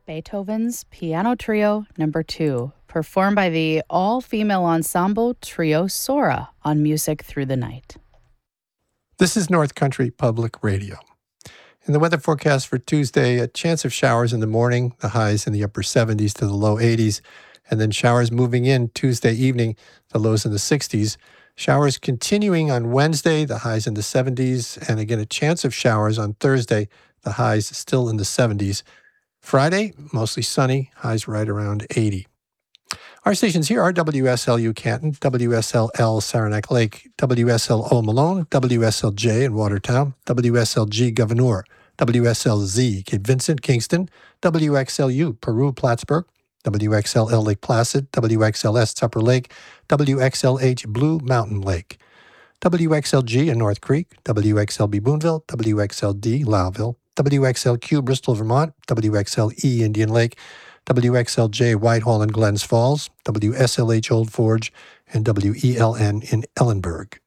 Beethoven's Piano Trio No. 2, performed by the all-female ensemble Trio Sora on Music Through the Night. This is North Country Public Radio. In the weather forecast for Tuesday, a chance of showers in the morning, the highs in the upper 70s to the low 80s, and then showers moving in Tuesday evening, the lows in the 60s. Showers continuing on Wednesday, the highs in the 70s, and again a chance of showers on Thursday, the highs still in the 70s. Friday, mostly sunny, highs right around 80. Our stations here are WSLU Canton, WSLL Saranac Lake, WSLO Malone, WSLJ in Watertown, WSLG Gouverneur, WSLZ Cape Vincent, Kingston, WXLU Peru, Plattsburgh, WXLL Lake Placid, WXLS Tupper Lake, WXLH Blue Mountain Lake, WXLG in North Creek, WXLB Boonville, WXLD Lowville, WXLQ Bristol, Vermont, WXLE Indian Lake, WXLJ Whitehall and Glens Falls, WSLH Old Forge, and WELN in Ellenburg.